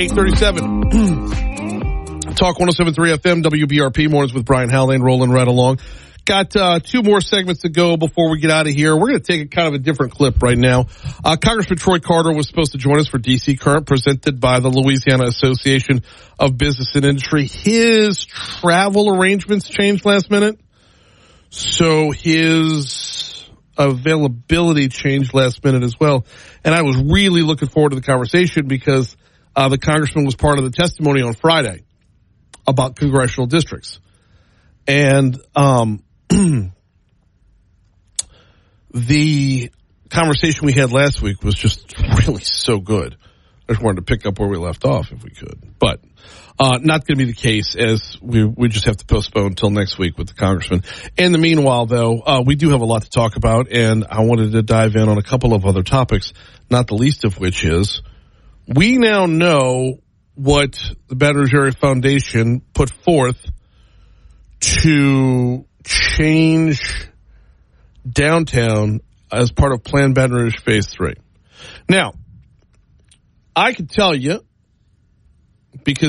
8:37. Talk 107.3 FM, WBRP, mornings with Brian Haldane, rolling right along. Got two more segments to go before we get out of here. We're going to take a kind of a different clip right now. Congressman Troy Carter was supposed to join us for DC Current, presented by the Louisiana Association of Business and Industry. His travel arrangements changed last minute, so his availability changed last minute as well. And I was really looking forward to the conversation because the congressman was part of the testimony on Friday about congressional districts. And the conversation we had last week was just really so good. I just wanted to pick up where we left off if we could. But not going to be the case, as we just have to postpone until next week with the congressman. In the meanwhile, though, we do have a lot to talk about, and I wanted to dive in on a couple of other topics, not the least of which is we now know what the Baton Rouge Area Foundation put forth to change downtown as part of Plan Baton Rouge Phase 3. Now, I can tell you, because